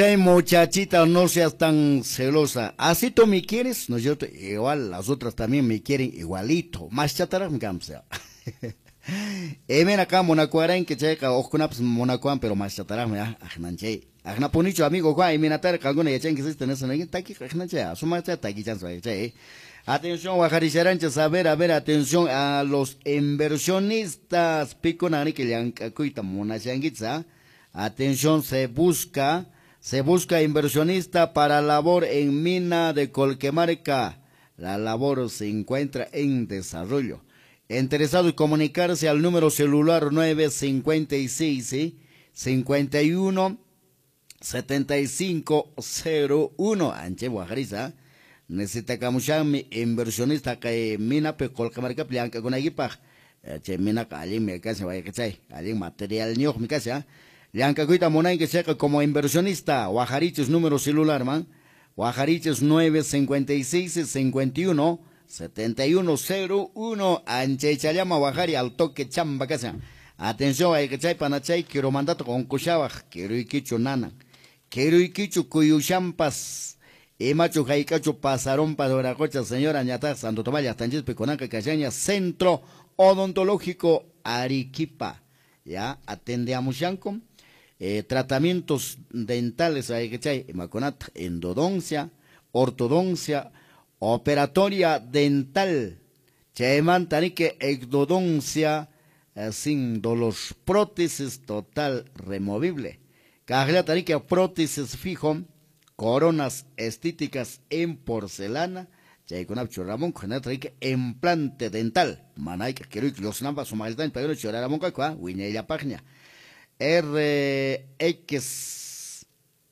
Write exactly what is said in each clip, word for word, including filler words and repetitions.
Ay, muchachita, no seas tan celosa. Así tú me quieres, ¿no es cierto? Igual las otras también me quieren igualito. Más chatara, me camsa. Eh, mira acá, monacuara que checa, ojuna, pues monacuan, pero más chatara, me ah, nanche. Ajna ponicho, amigo, guay, mira, tar, alguna ya chen que se tenés en el taqui, ajnache, asuma, taqui, chan, che. Atención, Guajaricharanchas, a ver, a ver, atención a los inversionistas, pico nani que le han cacuita monachanguitza. Atención, se busca. Se busca inversionista para labor en mina de Colquemarca. La labor se encuentra en desarrollo. Interesado en comunicarse al número celular nueve cinco seis, cincuenta y uno, setenta y cinco cero uno. Anche Guajariza. Necesita camuchami inversionista que mina pe Colquemarca plianca con equipa. Che mina que alguien me casa vaya que chay. Alguien material ñoj mi casa. Liancacuita Monay que checa como inversionista, Guajariches número celular, man. Guajariches nueve cinco seis, cincuenta y uno, setenta y uno cero uno. Anche Chayama Guajari al toque chamba casa. Atención, hay que chay panachay, quiero mandato con Cuchabaj, quiero iquicho nana. Quiero iquicho cuyuchampas. Y macho jaicacho pasaron para Oracocha, señora Ñata, Santo Tomás, Yastanchis, Peconaca, Cachaña, Centro Odontológico Arequipa. Ya, atende a Mushanco. Eh, tratamientos dentales, hay que chay, maconat, endodoncia, ortodoncia, operatoria dental, chayman tanique exodoncia, eh, sin dolor, prótesis total removible, cajla tanique prótesis fijo, coronas estéticas en porcelana, chay con Ramón, con tanique implante dental, manay que quiero que los nambas o maldan, pero choraramón cacua, wiña la página. R X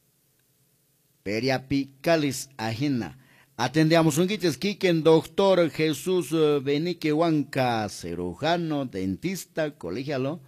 Periapicalis Ajena. Atendemos un quiches Kiken, doctor Jesús Benique Huanca, cirujano, dentista, colegialo.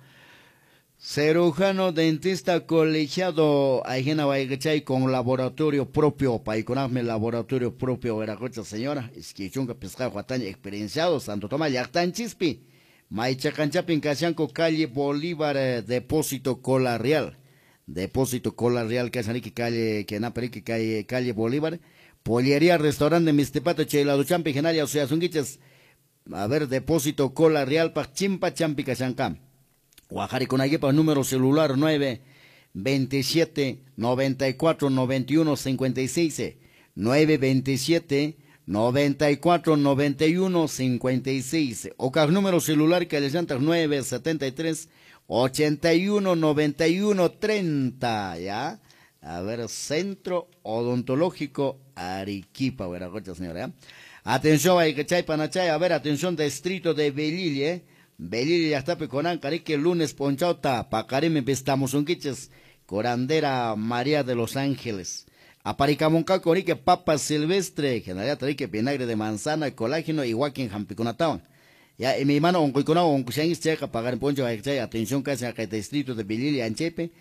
Cirujano, dentista, colegiado, Ajena Baigachay con laboratorio propio, paiconame laboratorio propio, Veracocha, señora, Esquichunga, Pesca, Juataña, experienciado, Santo Tomás, Yactan Chispi. Maicha Canchapin Casianco, calle Bolívar, eh, depósito Cola Real. Depósito Cola Real, Casanique, calle, Kenaperique, calle, calle Bolívar. Pollería, restaurante Mistepato, Chela Duchampi, Genalia, o sea, Zunguiches. A ver, depósito Cola Real, pa Chimpa Champi, Casanca. Guajari con Aguipa, número celular nueve veintisiete, noventa y cuatro, noventa y uno, cincuenta y seis. nueve veintisiete, noventa y cuatro, noventa y uno, cincuenta y seis. O cada número celular que les llanta nueve setenta y tres, ochenta y uno, noventa y uno, treinta. ¿Ya? A ver, Centro Odontológico Arequipa. A ver, agocha, señora. ¿Ya? Atención, hay que chay panachay. A ver, atención, distrito de Belille. Belille ya está peconán. Carique, lunes ponchauta. Pacarime, estamos un quiches. Corandera María de los Ángeles. Aparicamonca corique papa silvestre, general tarique vinagre de manzana, colágeno y guaquín jampiconatawan. Ya, y mi hermano oncoiconao oncuchangis checa pagar en poncho atención casi acá distrito de Belille Anchepe,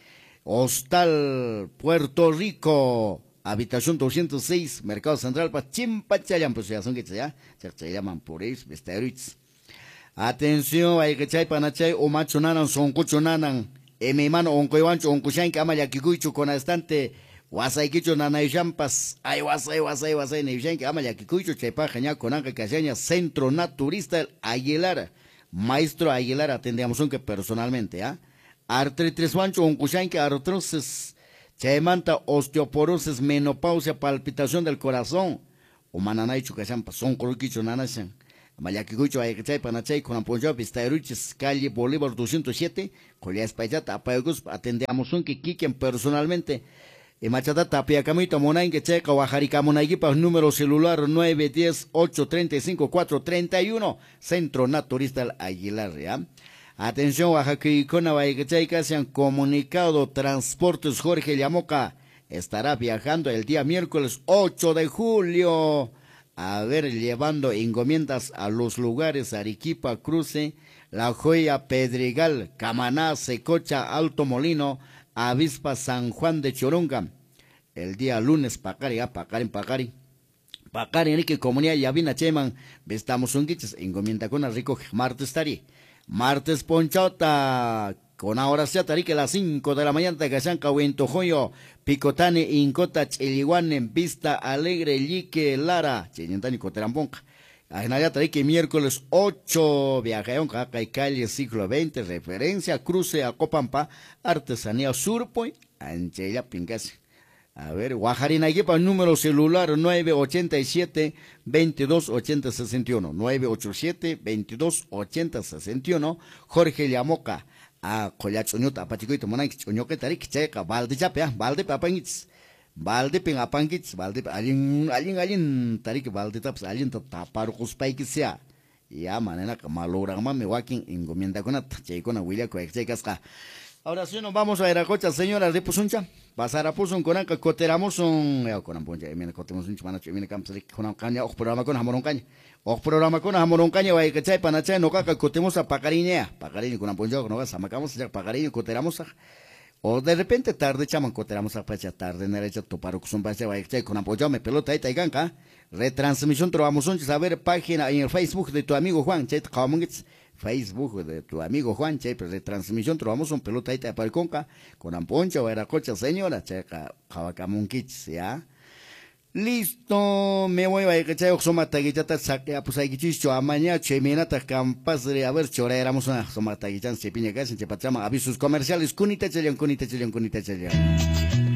Hostal Puerto Rico, habitación doscientos seis, Mercado Central pa Chimpachayan, pues ya son que ya, se llaman por eso, vesteruits. Atención, hay que chay panachay o macho nanan son cucho nanan, y mi hermano oncoiwancho oncuchangi ama yakikuicho con estante. Wasay kicho nanay champas, ay wasay wasay wasay nevishanque ama ya kikucho chepa jaña conanca caseña Centro Naturista Aguilar, Maestro Aguilar atendemos que personalmente, ¿ah? Artritis mancho oncuchanque artrosis, chaemanta osteoporosis, menopausia, palpitación del corazón, o mananay chucachampa, son coroquicho nanachan. Mayaquicucho ayachay panachay con apoyo Vistairuchis, calle Bolívar doscientos siete, Colia Espaillata, apagos atendemos un que quiquen personalmente. Y machata tapia camita monay que checa Guajarica Monayguipa, número celular nueve diez, ocho treinta y cinco, cuatro treinta y uno, Centro Naturista Aguilar, ¿ya? Atención, Oaxaquicona, Baiguecheca, se han comunicado Transportes Jorge Llamoca, estará viajando el día miércoles ocho de julio, a ver, llevando encomiendas a los lugares Arequipa, Cruce, La Joya, Pedregal, Camaná, Secocha, Alto Molino, Avispa, San Juan de Choronga, el día lunes, Pacari, ah, Pacari, Pacari, Pacari, Enrique, Comunidad, Yavina, Cheman, Vestamos un guiches, encomienda con el rico, martes tari, martes ponchota, Con ahora se atarique a las cinco de la mañana de Casanca, Huentojoyo, Picotane, Incota, Chiliguan, en Vista Alegre, Lique, Lara, Chilintani, Coteramponca. Ajenaya tarique miércoles ocho, viajeón, Caca y Calle, siglo veinte, referencia, cruce a Copampa, artesanía Surpoy, Anchella, Pincase. A ver, Guajarina Yepa, número celular nueve ocho siete, veintidós ochenta sesenta y uno, nueve ocho siete, veintidós ochenta sesenta y uno, Jorge Llamoca, a Collachoñota, Pachicoito, Monanx, Choñoque, Tarik, Checa, Valde Chapea, Valde Papangits, Valde Pingapangits, Valde, alguien, alguien, alguien, Tarik, Valde Taps, alguien tapar Cuspai que sea. Ya, manera, que malora, mami, walking, encomienda con a Checona, William, Coexecasca. Ahora sí nos vamos a ir a cocha, señora de Pusuncha. Pasar a Pusun con acá, coteramos un. Ya, con amponcha, viene cotemos un chimano, viene campos, con un caña, o programa con amorón caña. O programa con amorón caña, va a que chay, panachay, no caca, cotemos a pacariña. Pacariña con amponcha, no vas a macamos, ya pacariño, coteramos a. O de repente tarde, chaman, coteramos a pacha, tarde, en derecha, toparo, con un pase, va a que chay, con amponcha, me pelota, ahí, taiganca. Retransmisión, trovamos un, saber página en el Facebook de tu amigo Juan, chay, comungits. Facebook de tu amigo Juan, che, pues de transmisión, trabamos un pelota ahí de Palconca, con amponcha o era cocha, señora, checa, jabacamonquich, ya. Listo, me voy a ir a echar oxoma taguichata, saque, pues hay que chicho, a mañana, che, minata, campas de a ver, chora, éramos una oxoma taguichan, se piña gas, en chepachama, avisos comerciales, cunita, chelian, cunita, chelian, cunita, chelian.